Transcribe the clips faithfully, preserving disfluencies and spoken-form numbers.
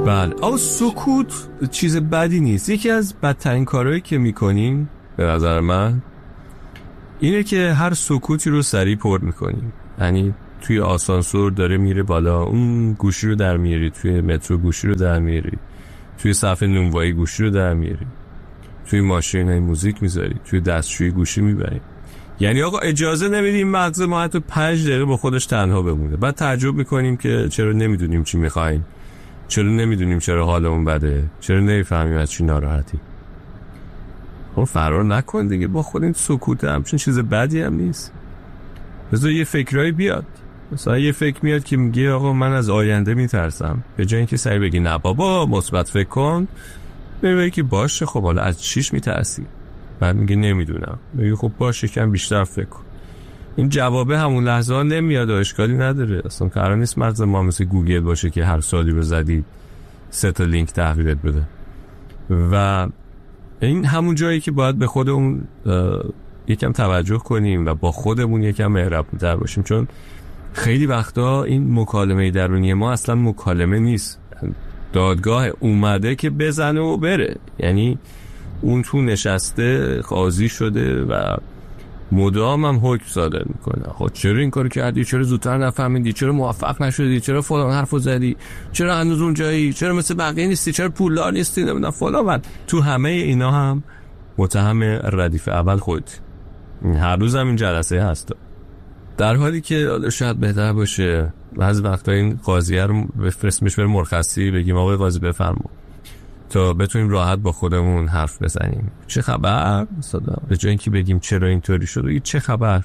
بله. آه سکوت چیز بدی نیست. یکی از بدترین کارهایی که میکنیم به نظر من اینه که هر سکوتی رو سریع پر میکنیم. یعنی توی آسانسور داره میره بالا، اون گوشی رو در میاری، توی مترو گوشی رو در میاری، توی صف نونوایی گوشی رو در میاری، توی ماشین های موزیک میذاری، توی دستشویی گوشی میبری. یعنی آقا اجازه نمیدیم مغز ما حتی پنج دقیقه با خودش تنها بمونه. بعد تعجب میکنیم که چرا نمیدونیم چی میخوایم، چرا نمیدونیم چرا حالمون بده، چرا نمیفهمیم از چی ناراحتی. خب فرار نکن دیگه با خود. این سکوت همچین چیز بدی هم نیست. بذار یه فکرایی بیاد. مثلا یه فکر میاد که میگه آقا من از آینده میترسم، به جای اینکه سری بگی نه بابا مثبت فکر کن، بگی که باشه خب حالا از چیش میترسی؟ بعد میگه نمیدونم. میگه خب باشه کم بیشتر فکر کن. این جوابه همون لحظه ها نمیاد و اشکالی نداره. اصلا قرار نیست مغز ما مثل گوگل باشه که هر سوالی رو زدی سه تا لینک تحویلت بده. و این همون جایی که باید به خودمون یکم توجه کنیم و با خودمون یکم مهربون‌تر باشیم، چون خیلی وقتا این مکالمه درونی ما اصلا مکالمه نیست، دادگاه اومده که بزنه و بره. یعنی اون تو نشسته قاضی شده و مدام هم حکم صادر میکنه. خب چرا این کارو کردی؟ چرا زودتر نفهمیدی؟ چرا موفق نشدی؟ چرا فلان حرفو زدی؟ چرا هنوز اونجایی؟ چرا مثل بقیه نیستی؟ چرا پولدار نیستی؟ نمیدونم فلان. و تو همه اینا هم متهم ردیف اول خود. هر روز هم این جلسه هست، در حالی که شاید بهتر باشه بعضی وقتا این قاضیه رو بفرستیمش بره مرخصی، بگیم آقای قاضی بفرما، تا بتونیم راحت با خودمون حرف بزنیم. چه خبر؟ صدا به جای اینکه بگیم چرا اینطوری شد، بگیم چه خبر.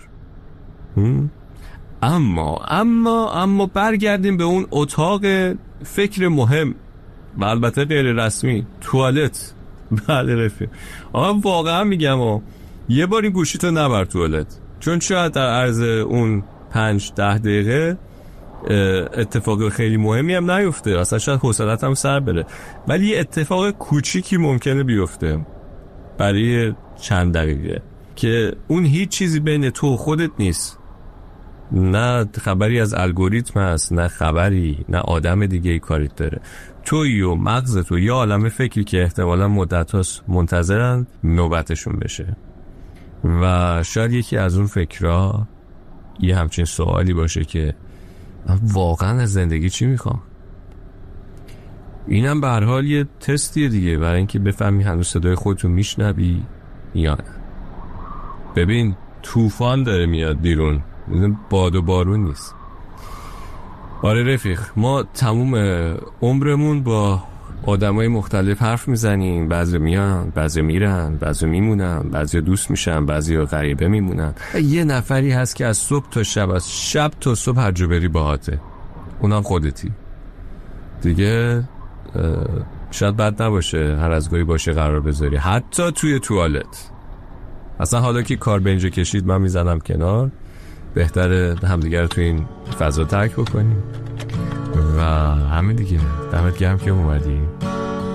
اما اما اما برگردیم به اون اتاق فکر مهم و البته غیر رسمی، توالت. بله رفیق، آقا واقعا میگم آه. یه بار این گوشیتو نبر توالت، چون شاید در عرض اون پنج ده دقیقه اتفاق خیلی مهمی هم نیفته، اصلا شاید حوصله‌ت هم سر بره، ولی یه اتفاق کوچیکی ممکنه بیفته برای چند دقیقه که اون هیچ چیزی بین تو و خودت نیست. نه خبری از الگوریتم هست، نه خبری، نه آدم دیگه ای کاریت داره. توی و مغز تو یه عالمه فکری که احتمالا مدت هاست منتظرن نوبتشون بشه. و شاید یکی از اون فکرها یه همچین سوالی باشه که من واقعا از زندگی چی میخوام؟ اینم به هر حال یه تستیه دیگه برای اینکه بفهمی هنوز صدای خودتو میشنوی یا نه. ببین طوفان داره میاد بیرون، باد و بارون نیست. آره رفیق، ما تموم عمرمون با آدمای مختلف حرف میزنیم، بعضی میان، بعضی میرن، بعضی میمونن، بعضی دوست میشن، بعضی غریبه میمونن. یه نفری هست که از صبح تا شب، از شب تا صبح هر جا بری باهاته، اونم خودتی دیگه. شاید بد نباشه هر از گاهی باشه قرار بذاری، حتی توی توالت. اصلا حالا که کار به اینجا کشید من میزنم کنار، بهتره همدیگر رو توی این فضا ترک بکنیم و همین دیگه. دمت گرم که اومدی.